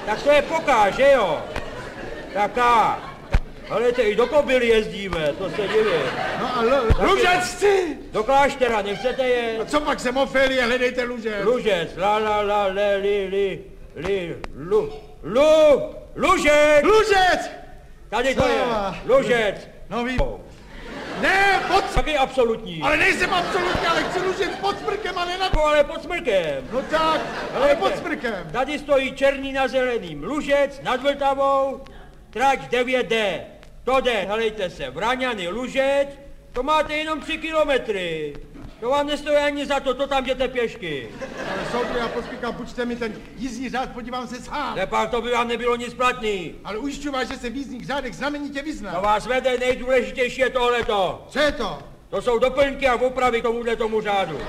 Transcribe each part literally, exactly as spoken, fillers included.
Tak to je poká, že jo? Taká. Ale i do Kobily jezdíme, to se divím. No a lužec chci! Do kláštera, nechcete je? A co pak jsem Ofélie, hledejte lužec. Lužec, la la la, le, li, li, li, lu, lu, lužec! Lužec! Tady to je, lužec. No ví... Ne, pod... Taky absolutní. Ale nejsem absolutní, ale chci lužec pod smrkem a ne na... Ale pod smrkem. No tak, ale pod smrkem. Tady stojí černý na zeleným. Lužec nad Vltavou, trať devět dé. To jde, helejte se, Vraňany, Lužec, to máte jenom tři kilometry. To vám nestojí ani za to, to tam jděte pěšky. Ale soudru, já pospíchám, počte mi ten jízdní řád, podívám se sám. Nepak, to by vám nebylo nic platný. Ale ujišťuji vás, že se v jízdních řádech znamenitě vyznám. To vás vede, nejdůležitější je tohleto. Co je to? To jsou doplňky a opravy tomuhle tomu řádu.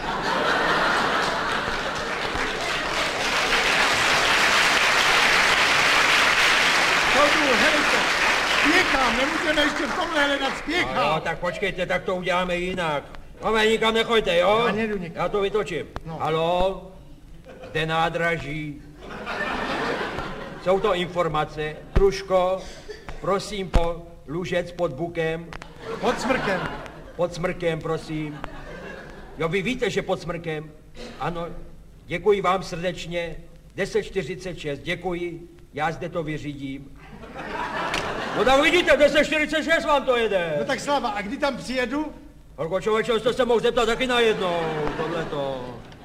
Soudru, helejte, spěchám, nemůžeme ještě v tomhle hledat, spěchám. No, jo, tak počkejte, tak to uděláme jinak. No, vy nikam nechoďte, jo? Já nejdu nikam. Já to vytočím. No. Haló? Zde nádraží. Jsou to informace. Truško, prosím po Lužec pod Bukem. Pod smrkem. Pod smrkem, prosím. Jo, vy víte, že pod smrkem? Ano, děkuji vám srdečně. deset čtyřicet šest, děkuji. Já zde to vyřídím. No tak vidíte, deset čtyřicet šest vám to jede. No tak Slava, a kdy tam přijedu? Holko, člověče, jste se mohl zeptat taky najednou, tohleto.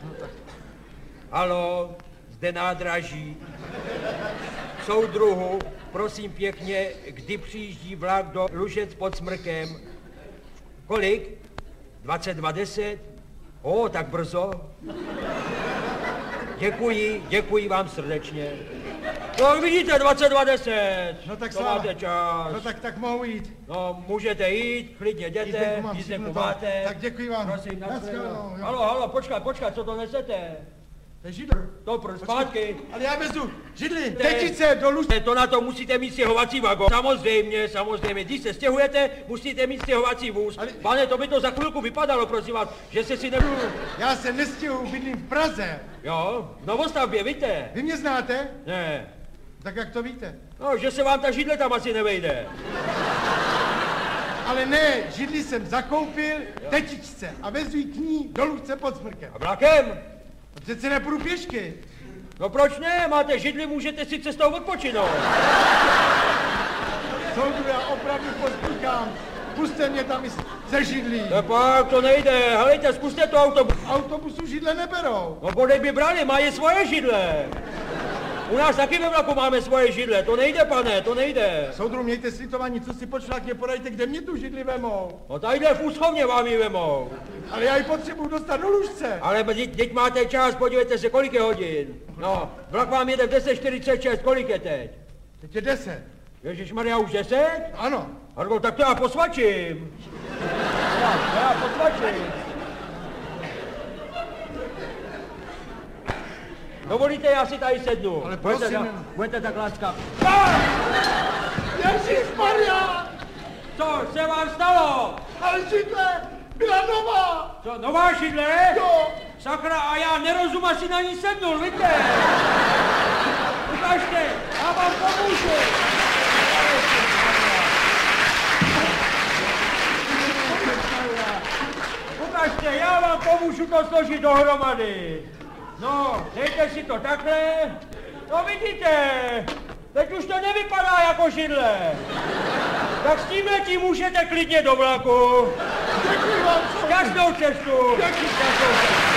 Haló, zde nádraží. Soudruhu, prosím pěkně, kdy přijíždí vlak do Lužec pod Smrkem? Kolik? dvacet dva deset? O, tak brzo. Děkuji, děkuji vám srdečně. No vidíte, dvacet dva deset. No tak to Slava. máte čas. No tak, tak mohu jít. No, můžete jít, klidně jděte, jízdenku máte. Tak děkuji vám. Prosím, nashledanou. Halo, halo, počkat, počkat, co to nesete? To je židl. To pr, zpátky. Ale já vezu židli, tetice do Lužce. To na to musíte mít stěhovací vagon. Samozřejmě, samozřejmě. Když se stěhujete, musíte mít stěhovací vůz. Ale... Pane, to by to za chvilku vypadalo, prosím vás, že se si ne... Já se nestěhuju, bydlím v Praze. Jo, v Novostavbě, víte? Vy mě znáte? Ne. Tak jak to víte? No, že se vám ta židle tam asi nevejde. Ale ne, židli jsem zakoupil tetičce a vezu ji k ní do Lužce pod Smrkem. A vlakem? A přece nepůjdu pěšky. No proč ne? Máte židli, můžete si cestou odpočinout. Soudru, já opravdu pospíchám. Puste mě tam i ze židlí. Nepak, to nejde. Helejte, zkuste to autobus. Autobusu židle neberou. No bodej by brali, mají svoje židle. U nás taky ve vlaku máme svoje židle, to nejde, pane, to nejde. Soudru, mějte slitování, co si počlákně podajte, kde mě tu židli vemou. No tadyhle v úschovně vám ji vemou. Ale já ji potřebuji dostat do Lužce. Ale teď máte čas, podívejte se, kolik je hodin. No, vlak vám jede v deset čtyřicet šest, kolik je teď? Teď je deset. Ježišmarja, už deset? Ano. Hargo, tak to já posvačím. Já, já posvačím. Dovolíte, já si tady sednu. Ale prosím. Budete, budete tak láska. Ježišmarja! Co se vám stalo? Ale židle byla nová. Co, nová židle? Jo. Sakra, a já nerozum asi na ní sednul, víte? Ukažte, já vám pomůžu. Ukažte, já vám pomůžu to složit dohromady. No, dejte si to takhle. No vidíte, teď už to nevypadá jako židle. Tak s tímhletím můžete klidně do vlaku. Děkuji vám. Šťastnou cestu. Děkuji. Šťastnou cestu.